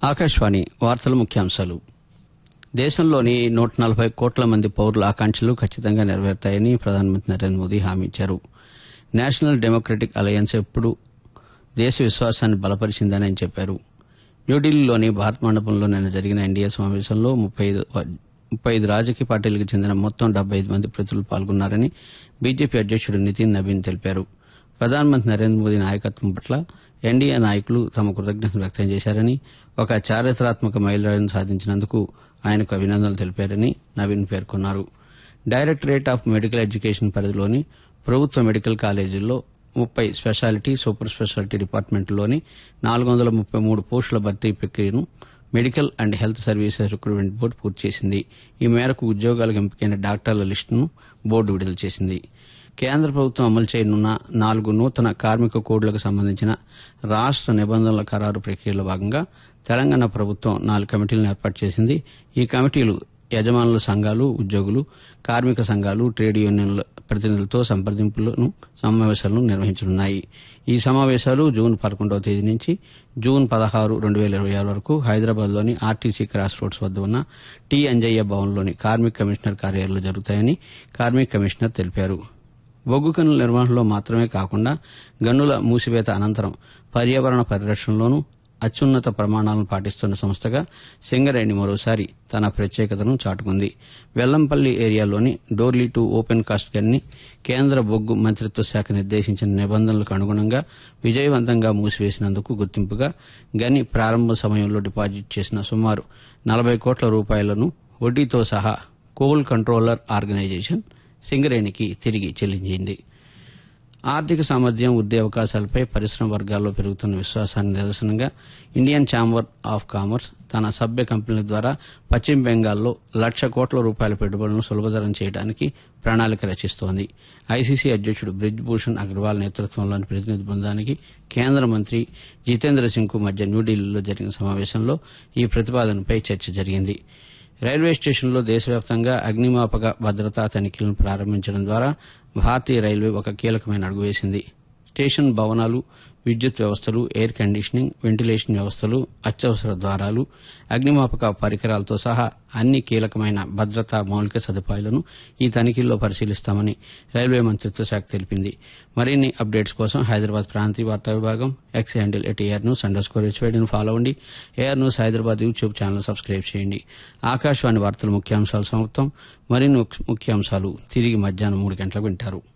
ఆకాశవాణి వార్తల ముఖ్యాంశాలు. దేశంలోని 140 కోట్ల మంది పౌరుల ఆకాంక్షలు ఖచ్చితంగా నెరవేరుతాయని ప్రధానమంత్రి నరేంద్ర మోదీ హామీ ఇచ్చారు. నేషనల్ డెమోక్రటిక్ అలయన్స్ ఎప్పుడూ దేశ విశ్వాసాన్ని బలపరిచిందని ఆయన చెప్పారు. న్యూఢిల్లీలోని భారత్ మండపంలో నిన్న జరిగిన ఎన్డీఏ సమావేశంలో 35 రాజకీయ పార్టీలకు చెందిన మొత్తం 75 మంది ప్రతినిధులు పాల్గొన్నారని బీజేపీ అధ్యక్షుడు నితిన్ నవీన్ తెలిపారు. ప్రధానమంత్రి నరేంద్ర మోదీ నాయకత్వం పట్ల ఎన్డీఏ నాయకులు తమ కృతజ్ఞతలు వ్యక్తం చేశారని, ఒక చారిత్రాత్మక మైలురాయిని సాధించినందుకు ఆయనకు అభినందనలు తెలిపారని నవీన్ పేర్కొన్నారు. డైరెక్టరేట్ ఆఫ్ మెడికల్ ఎడ్యుకేషన్ పరిధిలోని ప్రభుత్వ మెడికల్ కాలేజీల్లో 30 స్పెషాలిటీ, సూపర్ స్పెషాలిటీ డిపార్ట్మెంట్లోని 433 పోస్టుల భర్తీ ప్రక్రియను medical and health services recruitment board పూర్తి చేసింది. ఈ మేరకు ఉద్యోగాలకు ఎంపికైన డాక్టర్ల లిస్టును బోర్డు విడుదల చేసింది. కేంద్ర ప్రభుత్వం అమలు చేయనున్న 4 నూతన కార్మిక కోడ్లకు సంబంధించిన రాష్ట నిబంధనల ఖరారు ప్రక్రియలో భాగంగా తెలంగాణ ప్రభుత్వం 4 కమిటీలను ఏర్పాటు చేసింది. ఈ కమిటీలు యజమానుల సంఘాలు, ఉద్యోగులు, కార్మిక సంఘాలు, ట్రేడ్ యూనియన్ల ప్రతినిధులతో సమావేశాలను నిర్వహించనున్నాయి. ఈ సమావేశాలు జూన్ 11వ తేదీ నుంచి జూన్ 16, 2026 వరకు హైదరాబాద్లోని ఆర్టీసీ క్రాస్ రోడ్స్ వద్ద ఉన్న టీ అంజయ్య భవన్లోని కార్మిక కమిషనర్ కార్యాలయంలో జరుగుతాయని కార్మిక కమిషనర్ తెలిపారు. బొగ్గు గనుల నిర్వహణలో మాత్రమే కాకుండా గనుల మూసివేత అనంతరం పర్యావరణ పరిరక్షణలోనూ అత్యున్నత ప్రమాణాలను పాటిస్తున్న సంస్థగా సింగరేణి మరోసారి తన ప్రత్యేకతను చాటుకుంది. వెల్లంపల్లి ఏరియాలోని డోర్లీ 2 ఓపెన్ కాస్ట్ గన్ని కేంద్ర బొగ్గు మంత్రిత్వ శాఖ నిర్దేశించిన నిబంధనలకు అనుగుణంగా విజయవంతంగా మూసివేసినందుకు గుర్తింపుగా గని ప్రారంభ సమయంలో డిపాజిట్ చేసిన సుమారు 40 కోట్ల రూపాయలను వడ్డీతో సహా కోల్ కంట్రోలర్ ఆర్గనైజేషన్ సింగరేణికి తిరిగి చెల్లించింది. ఆర్థిక సామర్థ్యం, ఉద్యోగ అవకాశాలపై పరిశ్రమ వర్గాల్లో పెరుగుతున్న విశ్వాసానికి నిదర్శనంగా ఇండియన్ ఛాంబర్ ఆఫ్ కామర్స్ తన సభ్య కంపెనీల ద్వారా పశ్చిమ బెంగాల్లో 1,00,000 కోట్ల రూపాయల పెట్టుబడులను సులభతరం చేయడానికి ప్రణాళిక రచిస్తోంది. ఐసీసీ అధ్యక్షుడు బ్రిజ్ భూషణ్ అగర్వాల్ నేతృత్వంలోని ప్రతినిధి బృందానికి కేంద్ర మంత్రి జితేంద్ర సింగ్కు మధ్య న్యూఢిల్లీలో జరిగిన సమావేశంలో ఈ ప్రతిపాదనపై చర్చ జరిగింది. రైల్వే స్టేషన్లో దేశవ్యాప్తంగా అగ్నిమాపక భద్రతా తనిఖీలను ప్రారంభించడం ద్వారా భారతీయ రైల్వే ఒక కీలకమైన అడుగు వేసింది. స్టేషన్ భవనాలు, విద్యుత్ వ్యవస్థలు, ఎయిర్ కండిషనింగ్, వెంటిలేషన్ వ్యవస్థలు, అత్యవసర ద్వారాలు, అగ్నిమాపక పరికరాలతో సహా అన్ని కీలకమైన భద్రతా మౌలిక సదుపాయాలను ఈ తనిఖీల్లో పరిశీలిస్తామని రైల్వే మంత్రిత్వ శాఖ తెలిపింది. మరిన్ని అప్డేట్స్ కోసం హైదరాబాద్ ప్రాంతీయ వార్తా విభాగం ఎక్స్ హ్యాండిల్ @ARnews_HYDని ఫాలో అవ్వండి. AR News Hyderabad YouTube channel subscribe చేయండి. ఆకాశవాణి వార్తల ముఖ్యాంశాలు సమాప్తం. మరిన్ని ముఖ్యాంశాలు తిరిగి మధ్యాహ్నం 3 గంటలకు వింటారు.